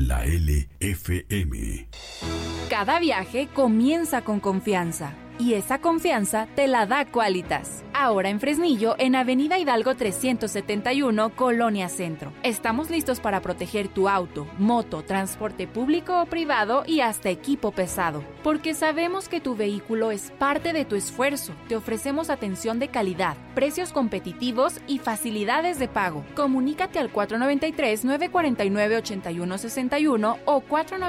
la LFM. Cada viaje comienza con confianza. Y esa confianza te la da Quálitas. Ahora en Fresnillo, en Avenida Hidalgo 371, Colonia Centro. Estamos listos para proteger tu auto, moto, transporte público o privado y hasta equipo pesado. Porque sabemos que tu vehículo es parte de tu esfuerzo. Te ofrecemos atención de calidad, precios competitivos y facilidades de pago. Comunícate al 493-949-8161 o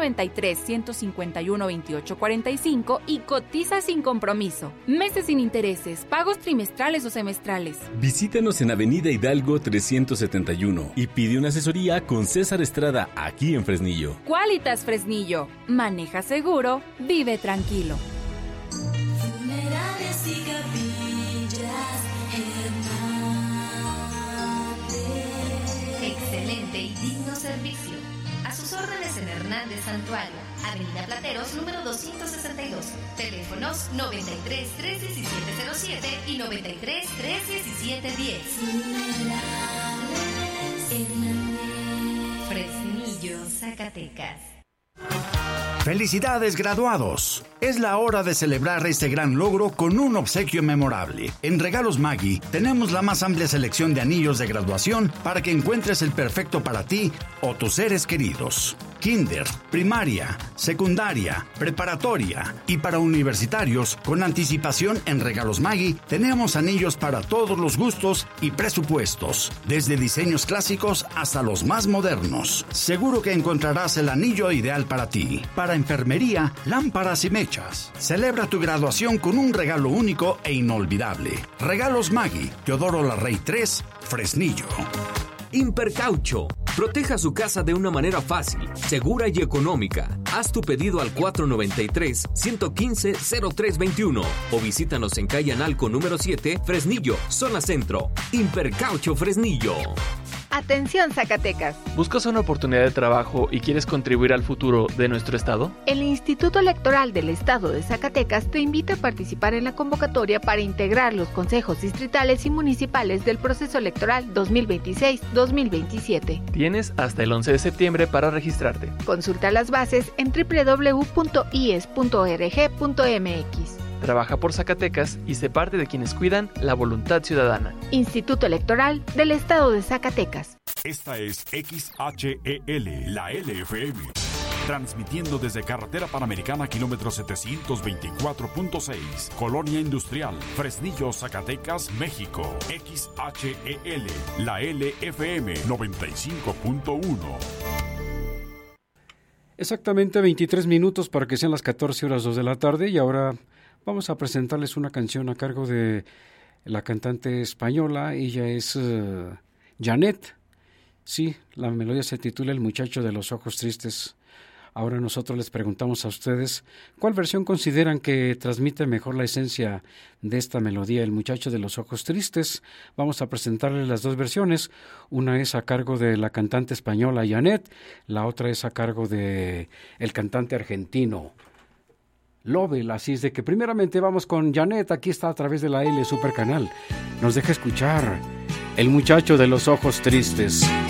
493-151-2845 y cotiza sin compromiso. Meses sin intereses, pagos trimestrales o semestrales. Visítanos en Avenida Hidalgo 371 y pide una asesoría con César Estrada aquí en Fresnillo. Quálitas Fresnillo. Maneja seguro, vive tranquilo. Funerales y capillas Hernández. Excelente y digno servicio. A sus órdenes en Hernández Santuario, Avenida Plateros, número 262. Teléfonos 93 317 07 y 93 317 10. Fresnillo, Zacatecas. ¡Felicidades, graduados! Es la hora de celebrar este gran logro con un obsequio memorable. En Regalos Maggi tenemos la más amplia selección de anillos de graduación para que encuentres el perfecto para ti o tus seres queridos. Kinder, primaria, secundaria, preparatoria y para universitarios, con anticipación en Regalos Maggi tenemos anillos para todos los gustos y presupuestos, desde diseños clásicos hasta los más modernos. Seguro que encontrarás el anillo ideal para ti. Para enfermería, lámparas y mechas. Celebra tu graduación con un regalo único e inolvidable. Regalos Maggi, Teodoro Larrey 3, Fresnillo. Impercaucho. Proteja su casa de una manera fácil, segura y económica. Haz tu pedido al 493-115-0321 o visítanos en calle Analco número 7, Fresnillo, zona centro. Impercaucho Fresnillo. Atención, Zacatecas. ¿Buscas una oportunidad de trabajo y quieres contribuir al futuro de nuestro estado? El Instituto Electoral del Estado de Zacatecas te invita a participar en la convocatoria para integrar los consejos distritales y municipales del proceso electoral 2026-2027. Tienes hasta el 11 de septiembre para registrarte. Consulta las bases en www.ies.org.mx. Trabaja por Zacatecas y sé parte de quienes cuidan la voluntad ciudadana. Instituto Electoral del Estado de Zacatecas. Esta es XHEL, la LFM. Transmitiendo desde Carretera Panamericana, kilómetro 724.6, Colonia Industrial, Fresnillo, Zacatecas, México. XHEL, la LFM 95.1. Exactamente 23 minutos para que sean las 14:02 de la tarde y ahora vamos a presentarles una canción a cargo de la cantante española. Ella es Janet. Sí, la melodía se titula El muchacho de los ojos tristes. Ahora nosotros les preguntamos a ustedes, ¿cuál versión consideran que transmite mejor la esencia de esta melodía, El muchacho de los ojos tristes? Vamos a presentarles las dos versiones. Una es a cargo de la cantante española Janet, la otra es a cargo de el cantante argentino Lobel. Así es de que primeramente vamos con Janet, aquí está a través de la L Super Canal. Nos deja escuchar El muchacho de los ojos tristes.